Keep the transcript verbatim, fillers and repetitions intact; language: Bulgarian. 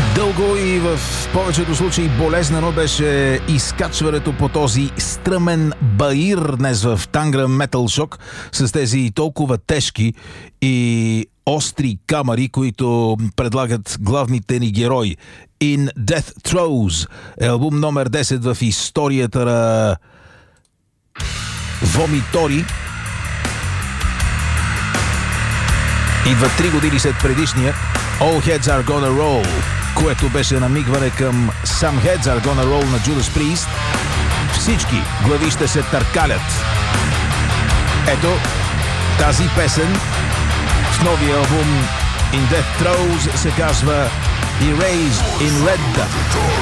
Дълго и в повечето случаи болезнено беше изкачването по този стръмен баир днес в Tangra Metal Shock с тези толкова тежки и остри камъри, които предлагат главните ни герои. In Death Throes е албум номер десет в историята на Вомитори. Идва три години след предишния All Heads Are Gonna Roll, което беше намигване към Some Heads Are Gonna Roll на Judas Priest. Всички глави ще се търкалят. Ето тази песен в новия албум In Death Throes се казва Erased in Red.